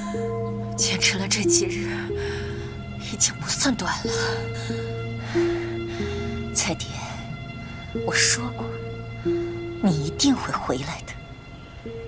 坚持了这几日，已经不算短了。彩蝶，我说过，你一定会回来的。